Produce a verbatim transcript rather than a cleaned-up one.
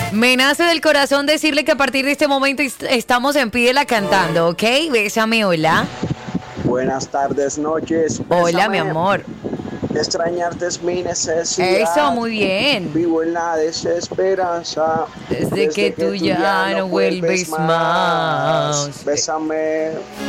Me nace del corazón decirle que a partir de este momento est- estamos en Pídela cantando, ¿ok? Bésame, hola. Buenas tardes, noches. Hola, Bésame. mi amor. Extrañarte es mi necesidad. Eso, muy bien. Vivo en la desesperanza. Desde que tú ya no vuelves más. Bésame.